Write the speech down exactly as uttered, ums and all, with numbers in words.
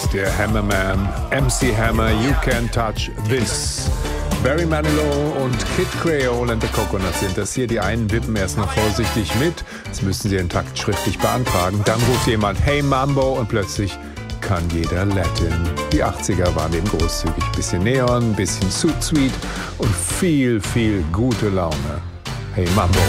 der Hammerman, M C Hammer, You Can't Touch This. Barry Manilow und Kid Creole and the Coconuts sind das hier. Die einen wippen erst noch vorsichtig mit. Das müssen sie den Takt schriftlich beantragen. Dann ruft jemand Hey Mambo und plötzlich kann jeder Latin. Die achtziger waren eben großzügig. Bisschen Neon, bisschen Suit Sweet und viel, viel gute Laune. Hey Mambo.